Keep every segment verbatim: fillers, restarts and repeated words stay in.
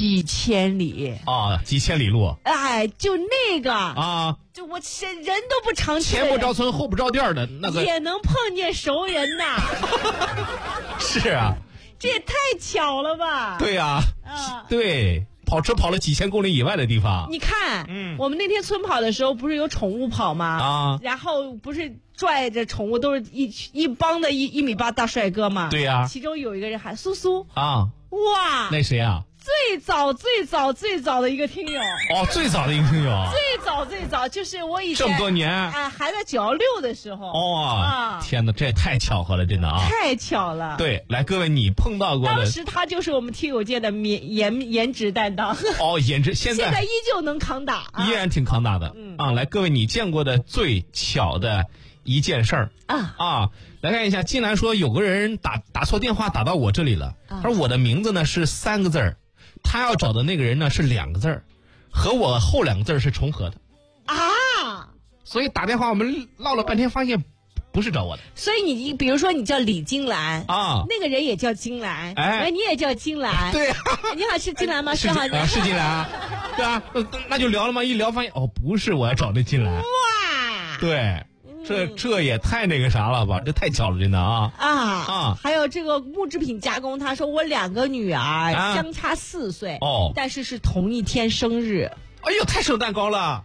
几千里啊，几千里路。 哎，就那个啊， 就我人都不常去， 前不着村后不着店的那个， 也能碰见熟人呐。 是啊， 这也太巧了吧？ 对呀、啊，啊，对。跑车跑了几千公里以外的地方， 你看， 嗯， 我们那天村跑的时候，不是有宠物跑吗？ 啊， 然后不是拽着宠物，都是一一帮的一一米八大帅哥嘛。 对呀、啊， 其中有一个人喊苏苏啊， 哇， 那谁啊？ 最早最早最早的一个听友哦，最早的一个听友， 最早最早就是我以前这么多年啊，还在九幺六的时候哦啊， 天哪，这也太巧合了，真的啊， 太巧了。 对，来各位，你碰到过的， 当时他就是我们听友界的颜颜颜值担当。 哦，颜值现在现在依旧能扛打， 依然挺扛打的。 嗯啊，来各位，你见过的最巧的一件事儿啊啊，来看一下，金兰说有个人打打错电话打到我这里了， 啊、 他说我的名字呢是三个字儿。他要找的那个人呢是两个字儿，和我后两个字儿是重合的啊， 所以打电话我们唠了半天，发现不是找我的。 所以你比如说你叫李金兰啊， 那个人也叫金兰， 哎， 你也叫金兰， 对啊， 你好是金兰吗？ 是好啊，是金兰啊，对啊，那就聊了嘛，一聊发现哦，不是我要找那金兰， 哇， 对。这这也太那个啥了吧，这太巧了，真的啊啊啊！ 还有这个木制品加工，他说我两个女儿、啊、相差四岁哦， 但是是同一天生日。 哎呦，太省蛋糕了！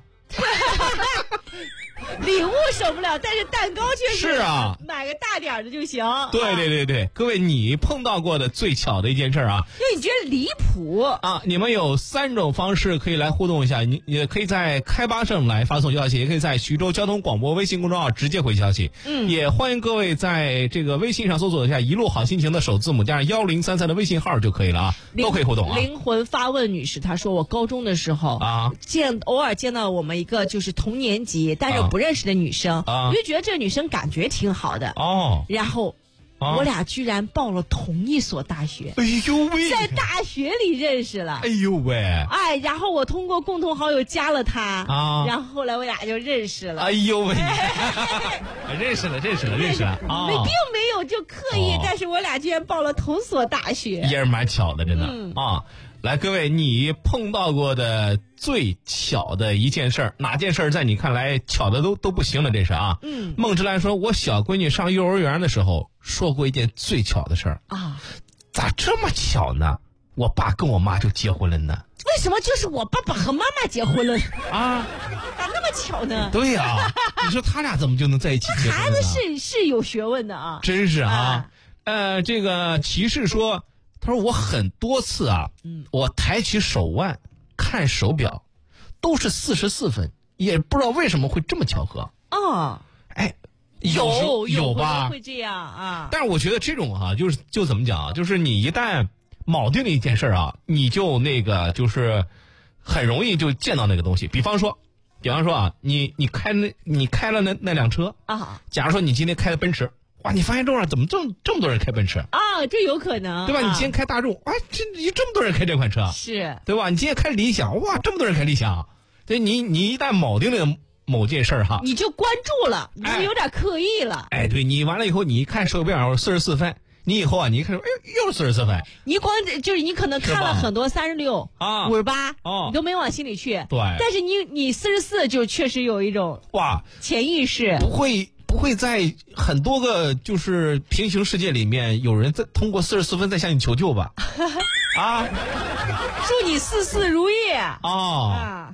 礼物省不了，但是蛋糕确实是啊， 买个大点的就行。 对对对对，各位，你碰到过的最巧的一件事啊， 因为你觉得离谱啊，你们有三种方式可以来互动一下，你也可以在开巴盛来发送消息，也可以在徐州交通广播微信公众号直接回消息。 嗯， 也欢迎各位在这个微信上搜索一下一路好心情的首字母加上幺零三三的微信号就可以了啊，都可以互动啊。 灵魂发问女士她说，我高中的时候啊， 见偶尔见到我们一个就是同年级但是不认识的女生， 啊， 我就觉得这个女生感觉挺好的哦， 然后。啊、我俩居然报了同一所大学， 哎呦喂， 在大学里认识了， 哎呦喂， 哎，然后我通过共同好友加了他， 啊， 然后后来我俩就认识了， 哎呦喂，认识了，认识了，认识了，啊， 没并没有就刻意、 哦， 但是我俩居然报了同所大学， 也是蛮巧的，真的、 嗯、 啊。来，各位，你碰到过的最巧的一件事儿，哪件事儿在你看来巧的都都不行了？这是啊。 嗯。 孟之兰说，我小闺女上幼儿园的时候说过一件最巧的事儿啊， 咋这么巧呢？我爸跟我妈就结婚了呢。 为什么就是我爸爸和妈妈结婚了啊？ 咋那么巧呢？ 对呀、啊，你说他俩怎么就能在一起结婚呢？ 孩子是是有学问的啊， 真是啊。 啊呃，这个骑士说。他说我很多次啊， 嗯， 我抬起手腕看手表，都是四十四分，也不知道为什么会这么巧合。 哦， 哎， 有有吧？ 会这样啊？ 但是我觉得这种啊，就是就怎么讲啊，就是你一旦铆定了一件事啊，你就那个就是很容易就见到那个东西。比方说，比方说啊，你你开那你开了那那辆车啊， 假如说你今天开的奔驰。哇！你发现路上怎么这么这么多人开奔驰啊？这有可能， 对吧？ 啊、 你今天开大众，啊，这这么多人开这款车， 是对吧？你今天开理想，哇，这么多人开理想，对你你一旦铆定了某件事儿哈， 你就关注了，你就有点刻意了。 哎，哎对你完了以后，你一看手表四十四分，你以后啊，你一看，哎，又是四十四分， 你光就是你可能看了很多三十六啊、 五十八， 哦， 你都没往心里去。 对， 但是你你四十四就确实有一种哇潜意识， 不会。不会在很多个就是平行世界里面有人在通过四十四分在向你求救吧？啊！ 祝你事事如意哦啊！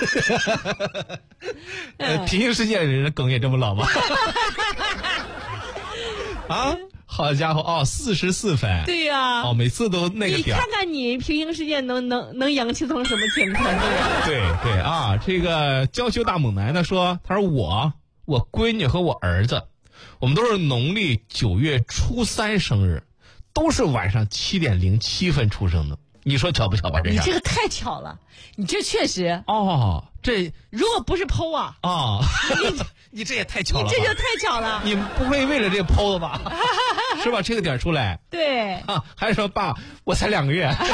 呃，平行世界的人的梗也这么老吗？啊！好家伙哦，四十四分。 对呀、 啊。哦，每次都那个点。 你看看你平行世界能能能洋气成什么程度？ 对对啊，这个娇羞大猛男呢说，他说我。我闺女和我儿子，我们都是农历九月初三生日，都是晚上七点零七分出生的。你说巧不巧吧？这你这个太巧了，你这确实哦， 这如果不是剖啊， 啊，你这也太巧了吧， 你这就太巧了。 你不会为了这个剖的吧？是吧？这个点出来， 对啊，还说爸，我才两个月，啊，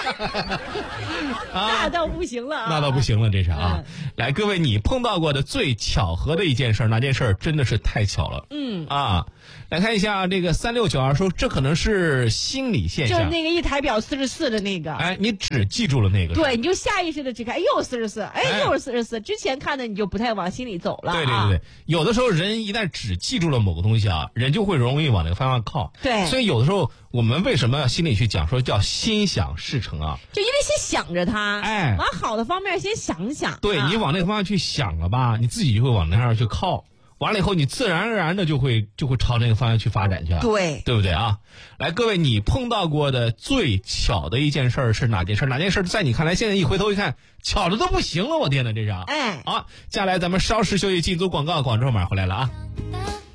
那倒不行了啊， 那倒不行了，这是啊。 嗯、 来，各位，你碰到过的最巧合的一件事，哪件事真的是太巧了？ 嗯啊，来看一下这个三六九二说，这可能是心理现象， 就是那个一台表四十四的那个， 哎，你只记住了那个， 对，你就下意识的只看，哎，又四十四，哎，又是四十四，之前看的你就不太往心里走了、啊。 对对对对，有的时候人一旦只记住了某个东西啊，人就会容易往那个方向靠。 对， 所以有的时候我们为什么要心里去讲说叫心想事成啊？ 就因为先想着它， 哎， 往好的方面先想想。 对、啊、你往那个方向去想了吧，你自己就会往那样去靠。完了以后，你自然而然的就会就会朝那个方向去发展去了， 对， 对不对啊？来，各位，你碰到过的最巧的一件事是哪件事？哪件事在你看来，现在一回头一看，巧的都不行了，我天哪，这是！ 哎， 好，接下来咱们稍事休息，进组广告，广州马上回来了啊。